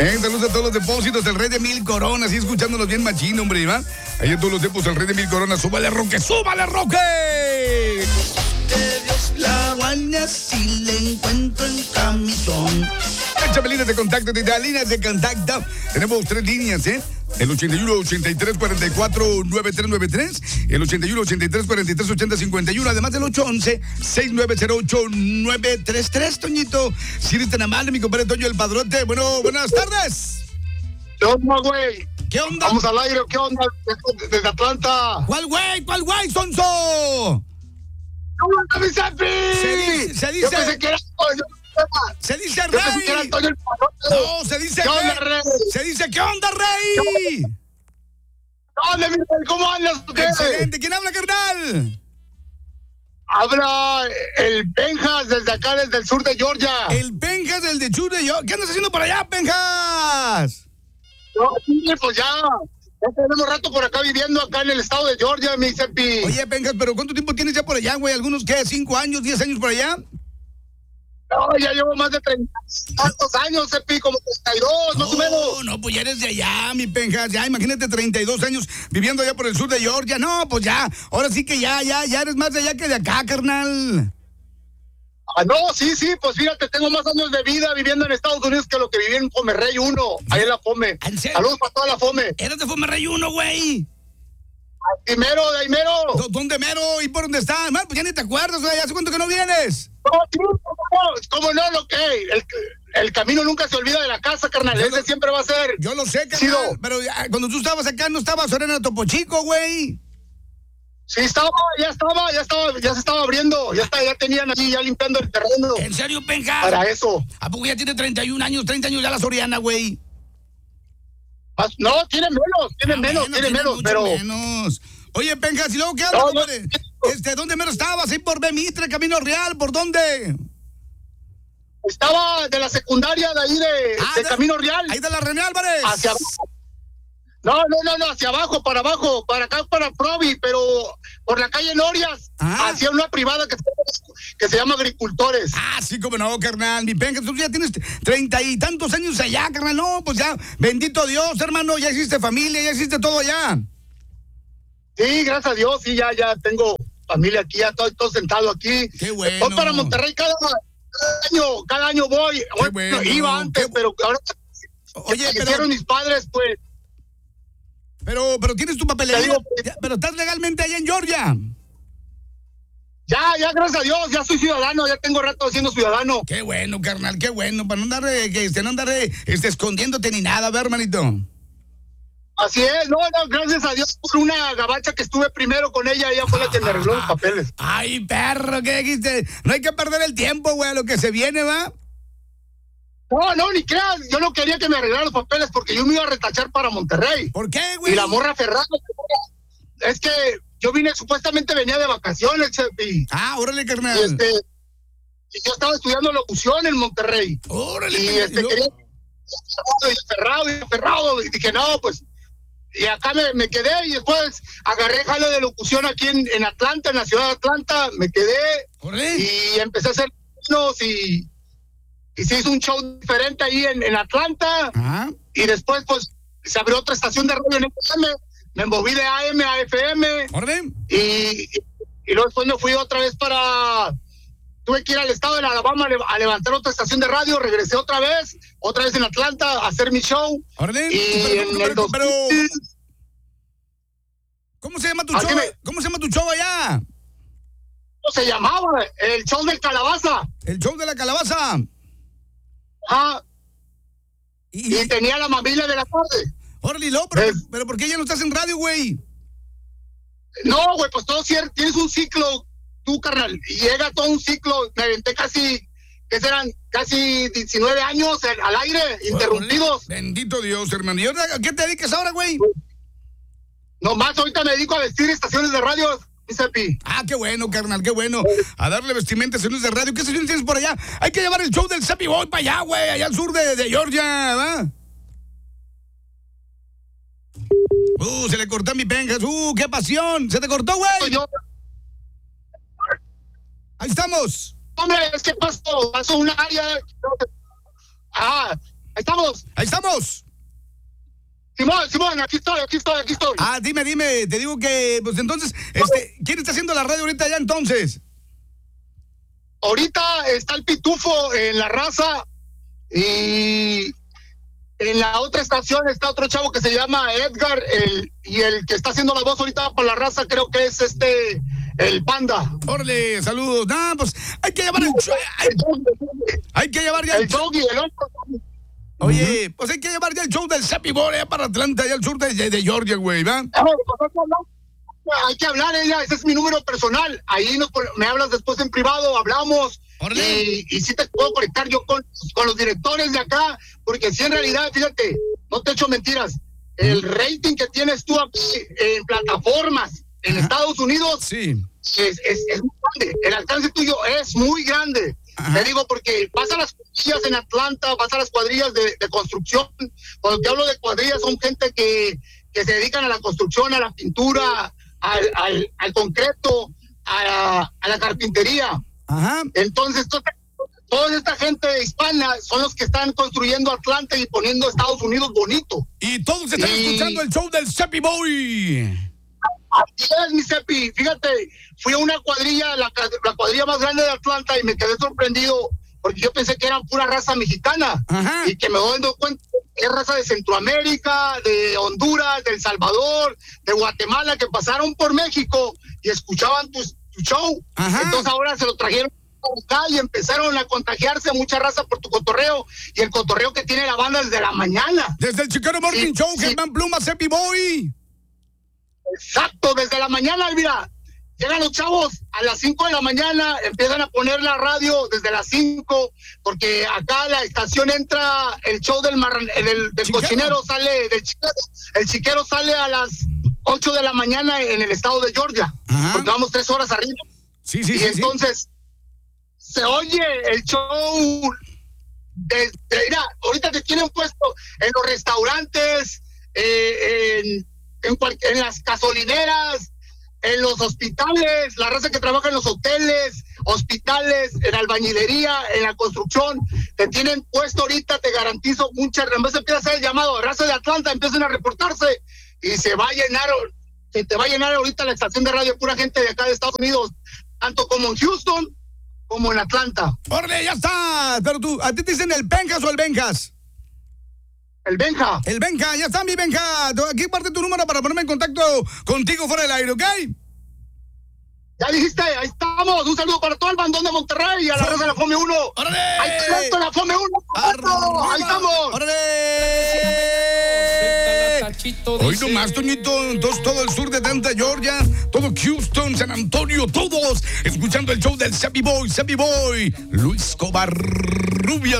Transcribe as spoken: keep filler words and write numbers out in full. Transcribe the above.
Eh, saludos a todos los depósitos, el rey de mil coronas, y escuchándonos bien machín, hombre, ¿va? Ahí en todos los depósitos, el rey de mil coronas, súbale, Roque, súbale, Roque. De Dios la guardia si le encuentro en camisón. Échame líneas de contacto, tita, líneas de contacto. Tenemos tres líneas, ¿eh? El ochenta y uno, ochenta y tres, cuarenta y cuatro, noventa y tres noventa y tres, el ochenta y uno, ochenta y tres, cuarenta y tres, ochenta, cincuenta y uno, además del ocho once, sesenta y nueve cero ocho, nueve tres tres, Toñito. Si eres tan amable, mi compadre Toño el Padrote. Bueno, buenas tardes. ¿Qué onda, güey? ¿Qué onda? Vamos al aire, ¿qué onda? Desde Atlanta. ¿Cuál güey? ¿Cuál güey, sonso? ¿Cómo está mi Cepi? Se dice, se dice. Yo pensé que era Toño. Se dice Yo rey. pensé que era Toño el Padrote. No, se dice ¿Qué rey. onda, rey? Se dice, ¿qué onda, rey? ¿Qué onda, mi rey? ¿Cómo andas? ¿Qué? Excelente. ¿Quién habla, carnal? Habla el Penjas desde acá, desde el sur de Georgia. El Penjas, el de Chure. Yo. ¿Qué andas haciendo por allá, Penjas? No, sí, pues ya. Ya tenemos rato por acá viviendo acá en el estado de Georgia, mi Cepi. Oye, Penjas, ¿pero cuánto tiempo tienes ya por allá, güey? ¿Algunos qué? ¿Cinco años, diez años por allá? No, ya llevo más de treinta tantos años, Cepi, como treinta y dos, más o menos. No, no, pues ya eres de allá, mi Penjas. Ya, imagínate, treinta y dos años viviendo allá por el sur de Georgia. No, pues ya, ahora sí que ya, ya, ya eres más de allá que de acá, carnal. Ah, no, sí, sí, pues fíjate, tengo más años de vida viviendo en Estados Unidos que lo que viví en Fomerrey uno, ahí en la Fome. ¿En serio? Saludos para toda la Fome. Eres de Fomerrey uno, güey. Primero, de ahí mero. ¿Dó- ¿Dónde mero? ¿Y por dónde estás? Man, pues ya ni te acuerdas, güey. ¿Hace cuánto que no vienes? No, sí, ¿cómo no? ¿Cómo no? Lo que, el, el camino nunca se olvida de la casa, carnal. Yo Ese lo- siempre va a ser. Yo lo sé, Chido. carnal, pero ya, cuando tú estabas acá no estaba Sorena Topo Chico, güey. Sí, estaba, ya estaba, ya estaba, ya se estaba abriendo. Ya está, ya tenían allí, ya limpiando el terreno. ¿En serio, Penjas? Para eso. ¿A poco ya tiene treinta y un años, treinta años ya la Soriana, güey? Más- No, tiene menos, tiene Ah, menos, bueno, tiene menos, mucho pero. menos. Oye, Penjas, ¿y luego qué onda, No, no, compadre? Este, ¿dónde mero estabas? ¿Ahí por Bemitre, Camino Real? ¿Por dónde? Estaba de la secundaria de ahí de, Ah, de de- Camino Real. Ahí de la René Álvarez. Hacia abajo. No, no, no, no, hacia abajo, para abajo, para acá, para Provi, pero por la calle Norias, Ah. hacia una privada que, que se llama Agricultores. Ah, sí, como no, carnal. Mi Penjas, tú ya tienes treinta y tantos años allá, carnal. No, pues ya, bendito Dios, hermano, ya hiciste familia, ya hiciste todo allá. Sí, gracias a Dios, sí, ya, ya tengo familia aquí, ya estoy todo sentado aquí. Qué bueno. Voy para Monterrey cada, cada año, cada año voy. Bueno, bueno, iba antes, qué- pero ahora Oye, que pero- hicieron mis padres, pues. Pero, pero tienes tu papelería, Te digo- ya, pero estás legalmente allá en Georgia. Ya, ya, gracias a Dios, ya soy ciudadano, ya tengo rato siendo ciudadano. Qué bueno, carnal, qué bueno, para no andar, eh, que este, no andar eh, este, escondiéndote ni nada, a ver, hermanito. Así es, no, no, gracias a Dios por una gabacha que estuve primero con ella, ella fue la que me arregló los papeles. Ay, perro, ¿qué dijiste? No hay que perder el tiempo, güey, a lo que se viene, ¿va? No, no, ni creas, yo no quería que me arreglaran los papeles porque yo me iba a retachar para Monterrey. ¿Por qué, güey? Y la morra Ferrari, es que yo vine, supuestamente venía de vacaciones, y, Ah, órale, y, carnal. este, y yo estaba estudiando locución en Monterrey. Órale, Y carnal. este ¿Y luego? quería y aferrado y aferrado y dije no pues y acá me, me quedé y después agarré jale de locución aquí en, en Atlanta, en la ciudad de Atlanta, me quedé Órale. y empecé a hacer unos y, y se hizo un show diferente ahí en, en Atlanta Ajá. y después pues se abrió otra estación de radio en F M, me moví de A M a F M Órale. y, y, y luego después me fui otra vez para tuve que ir al estado de Alabama a, le- a levantar otra estación de radio, regresé otra vez, otra vez en Atlanta a hacer mi show. Órale. Y Pero, en pero, el pero, dos pero, mil, ¿cómo se llama tu Así show? me- ¿Cómo se llama tu show allá? ¿cómo se llamaba? El show del Calabaza. El show de la calabaza. Ah, Y, y tenía la mamila de la tarde. órale, y luego, pero, Es- pero ¿por qué ya no estás en radio, güey? No, güey, pues todo cierto, tienes un ciclo, tú, carnal, y llega todo un ciclo, me aventé casi, que serán casi diecinueve años al, al aire, interrumpidos. Órale. Bendito Dios, hermano. ¿Y ahora a qué te dedicas ahora, güey? Nomás ahorita me dedico a vestir estaciones de radio, mi Cepi. Ah, qué bueno, carnal, qué bueno. A darle vestimenta a estaciones de radio. ¿Qué estaciones tienes por allá? Hay que llevar el show del Cepi Boy para allá, güey, allá al sur de, de Georgia, ¿va? Uh, se le cortó a mi Penjas. Uh, qué pasión. Se te cortó, güey. Yo, Ahí estamos. hombre, es que paso, paso un área. Ah, estamos. Ahí estamos. Simón, Simón, aquí estoy, aquí estoy, aquí estoy. Ah, dime, dime, te digo que, pues entonces, este, ¿quién está haciendo la radio ahorita ya entonces? Ahorita está el Pitufo en La Raza y en la otra estación está otro chavo que se llama Edgar, el, y el que está haciendo la voz ahorita para La Raza creo que es este, el Panda. Órale, saludos. No, pues hay que llevar el, hay, hay que llevar ya el el Doggy, el otro. Oye, uh-huh. pues hay que llevar ya el show del Sappy Boy eh, para Atlanta, allá al sur de, de Georgia, güey, ¿va? Hay que hablar, ella, ese es mi número personal. Ahí nos, me hablas después en privado, hablamos. Y, y sí te puedo conectar yo con, con los directores de acá, porque si en realidad, fíjate, no te echo mentiras, el rating que tienes tú aquí en plataformas en Ajá. Estados Unidos sí. es, es, es muy grande. El alcance tuyo es muy grande. Ajá. Te digo porque vas a las cuadrillas en Atlanta, vas a las cuadrillas de, de construcción. Cuando te hablo de cuadrillas son gente que, que se dedican a la construcción, a la pintura, al, al, al concreto, a la, a la carpintería. Ajá. Entonces, toda, toda esta gente hispana son los que están construyendo Atlanta y poniendo Estados Unidos bonito. Y todos están y... escuchando el show del Sappy Boy. Así es, mi Cepi. Fíjate, fui a una cuadrilla, la, la cuadrilla más grande de Atlanta y me quedé sorprendido porque yo pensé que eran pura raza mexicana. Ajá. Y que me doy cuenta que es raza de Centroamérica, de Honduras, de El Salvador, de Guatemala, que pasaron por México y escuchaban tu, tu show. Ajá. Entonces ahora se lo trajeron acá y empezaron a contagiarse mucha raza por tu cotorreo y el cotorreo que tiene la banda desde la mañana. Desde el Chicano Morning sí, Show, sí. Germán Pluma, Sappy Boy. Exacto, desde la mañana, mira, llegan los chavos a las cinco de la mañana, empiezan a poner la radio desde las cinco, porque acá la estación entra, el show del, marran, del, del cochinero sale, del chiquero, el chiquero sale a las ocho de la mañana en el estado de Georgia, Ajá. porque vamos tres horas arriba. Sí, sí, y sí, entonces sí. se oye el show, de, de, mira, ahorita te tienen puesto en los restaurantes, eh, en En, cual, en las gasolineras, en los hospitales, la raza que trabaja en los hoteles, hospitales, en albañilería, en la construcción, te tienen puesto ahorita, te garantizo, muchas, en vez de empieza a hacer el llamado, raza de Atlanta, empiezan a reportarse y se va a llenar, se te va a llenar ahorita la estación de radio, pura gente de acá de Estados Unidos, tanto como en Houston, como en Atlanta. ¡Órale, ya está! Pero tú, ¿a ti te dicen el Benjas o el Benjas? El Benja. El Benja, ya está mi Benja. Aquí parte tu número para ponerme en contacto contigo fuera del aire, ¿ok? Ya dijiste, ahí estamos. Un saludo para todo el bandón de Monterrey y a la raza de la Fome uno. ¡Órale! ¡Ahí está la Fome uno! ¡Ahí estamos! ¡Órale! Hoy nomás, Toñito, entonces todo el sur de Atlanta, Georgia, todo Houston, San Antonio, todos escuchando el show del Sappy Boy, Sappy Boy, Luis Cobar Rubias.